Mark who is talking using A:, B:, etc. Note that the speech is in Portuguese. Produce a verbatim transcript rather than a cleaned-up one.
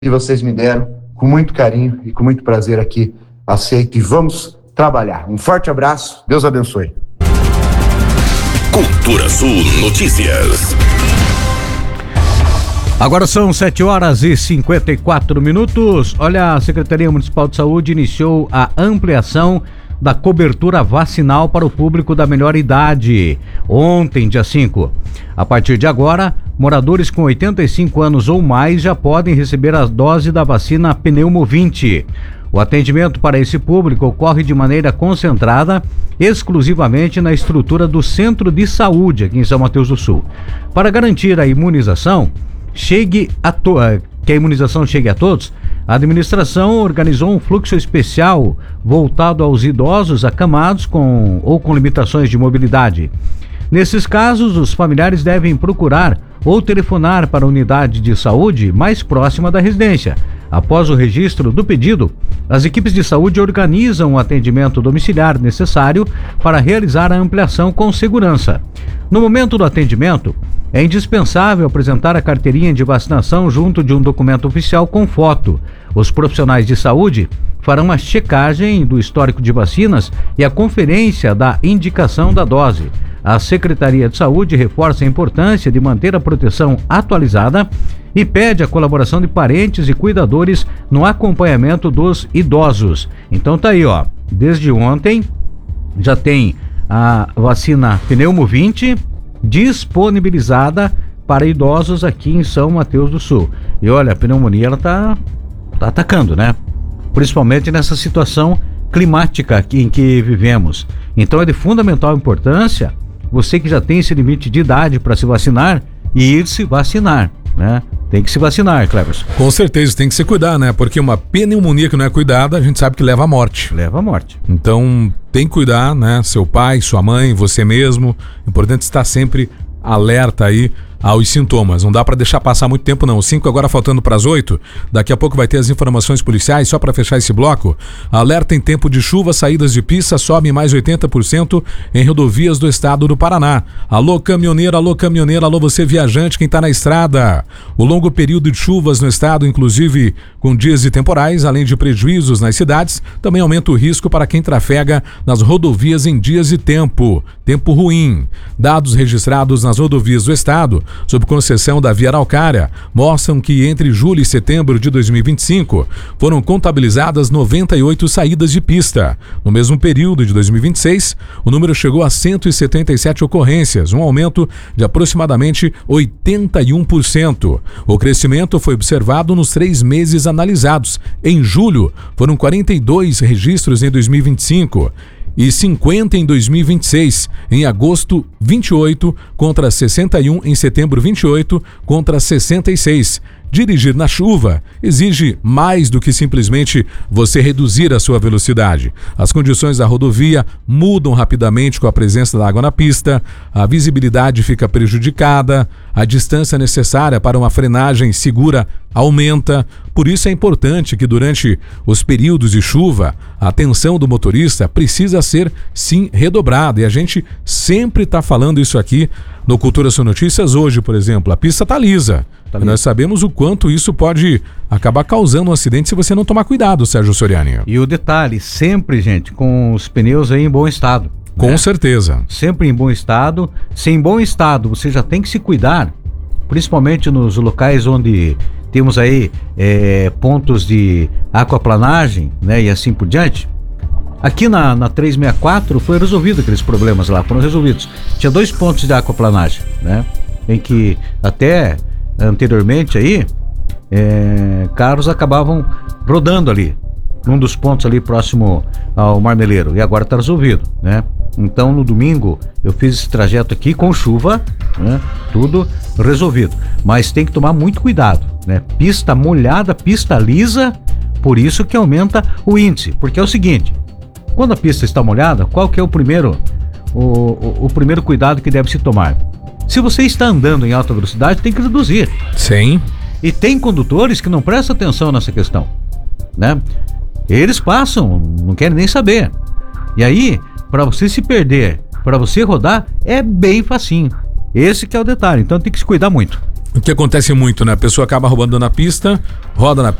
A: que vocês me deram, com muito carinho e com muito prazer aqui, aceito e vamos trabalhar. Um forte abraço, Deus abençoe.
B: Cultura Sul Notícias.
C: Agora são sete horas e cinquenta e quatro minutos. Olha, a Secretaria Municipal de Saúde iniciou a ampliação da cobertura vacinal para o público da melhor idade. Ontem, dia cinco. A partir de agora, moradores com oitenta e cinco anos ou mais já podem receber a dose da vacina Pneumovinte. O atendimento para esse público ocorre de maneira concentrada, exclusivamente na estrutura do Centro de Saúde, aqui em São Mateus do Sul. Para garantir a imunização, chegue a to- que a imunização chegue a todos, a administração organizou um fluxo especial voltado aos idosos acamados com ou com limitações de mobilidade. Nesses casos, os familiares devem procurar ou telefonar para a unidade de saúde mais próxima da residência. Após o registro do pedido, as equipes de saúde organizam o atendimento domiciliar necessário para realizar a ampliação com segurança. No momento do atendimento, é indispensável apresentar a carteirinha de vacinação junto de um documento oficial com foto. Os profissionais de saúde farão a checagem do histórico de vacinas e a conferência da indicação da dose. A Secretaria de Saúde reforça a importância de manter a proteção atualizada e pede a colaboração de parentes e cuidadores no acompanhamento dos idosos. Então tá aí, ó, desde ontem já tem a vacina Pneumovinte disponibilizada para idosos aqui em São Mateus do Sul. E olha, a pneumonia ela tá, tá atacando, né? Principalmente nessa situação climática aqui em que vivemos. Então é de fundamental importância você que já tem esse limite de idade para se vacinar e ir se vacinar, né? Tem que se vacinar, Cleverson.
D: Com certeza, tem que se cuidar, né? Porque uma pneumonia que não é cuidada, a gente sabe que leva à morte.
C: Leva à morte.
D: Então, tem que cuidar, né? Seu pai, sua mãe, você mesmo. Importante estar sempre alerta aí aos sintomas. Não dá para deixar passar muito tempo não. cinco agora faltando para as oito. Daqui a pouco vai ter as informações policiais. Só para fechar esse bloco. Alerta em tempo de chuva, saídas de pista sobe mais oitenta por cento em rodovias do estado do Paraná. Alô caminhoneiro, alô caminhoneiro, alô você viajante, quem tá na estrada. O longo período de chuvas no estado, inclusive com dias de temporais, além de prejuízos nas cidades, também aumenta o risco para quem trafega nas rodovias em dias de tempo. Tempo ruim. Dados registrados nas rodovias do estado sob concessão da Via Araucária, mostram que entre julho e setembro de dois mil e vinte e cinco foram contabilizadas noventa e oito saídas de pista. No mesmo período de dois mil e vinte e seis, o número chegou a cento e setenta e sete ocorrências, um aumento de aproximadamente oitenta e um por cento. O crescimento foi observado nos três meses analisados. Em julho, foram quarenta e dois registros em dois mil e vinte e cinco. E cinquenta em dois mil e vinte e seis, em agosto vinte e oito contra sessenta e um, em setembro vinte e oito contra sessenta e seis. Dirigir na chuva exige mais do que simplesmente você reduzir a sua velocidade. As condições da rodovia mudam rapidamente com a presença da água na pista, a visibilidade fica prejudicada, a distância necessária para uma frenagem segura aumenta. Por isso é importante que durante os períodos de chuva, a atenção do motorista precisa ser sim redobrada. E a gente sempre está falando isso aqui no Cultura Sul Notícias. Hoje, por exemplo, a pista está lisa. Tá Nós sabemos o quanto isso pode acabar causando um acidente se você não tomar cuidado, Sérgio Soriani.
C: E o detalhe, sempre, gente, com os pneus aí em bom estado.
D: Com
C: né?
D: certeza.
C: Sempre em bom estado. Se em bom estado você já tem que se cuidar, principalmente nos locais onde temos aí é, pontos de aquaplanagem, né, e assim por diante. Aqui na, na trezentos e sessenta e quatro foi resolvido aqueles problemas lá, foram resolvidos. Tinha dois pontos de aquaplanagem, né, em que até anteriormente aí é, carros acabavam rodando ali, num dos pontos ali próximo ao Marmeleiro, e agora está resolvido, né? Então no domingo eu fiz esse trajeto aqui com chuva, né? Tudo resolvido, mas tem que tomar muito cuidado, né? Pista molhada, pista lisa, por isso que aumenta o índice, porque é o seguinte, quando a pista está molhada, qual que é o primeiro o, o, o primeiro cuidado que deve se tomar? Se você está andando em alta velocidade, tem que reduzir.
D: Sim.
C: E tem condutores que não prestam atenção nessa questão, né? Eles passam, não querem nem saber. E aí, para você se perder, para você rodar, é bem facinho. Esse que é o detalhe, então tem que se cuidar muito.
D: O que acontece muito, né? A pessoa acaba roubando na pista, roda na